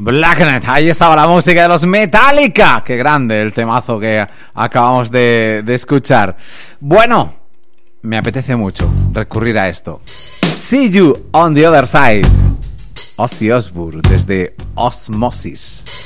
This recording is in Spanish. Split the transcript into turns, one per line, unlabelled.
Blacknet, ahí estaba la música de los Metallica. Qué grande el temazo que acabamos de escuchar. Bueno, me apetece mucho recurrir a esto. See You on the Other Side. Ozzy Osbourne desde Osmosis.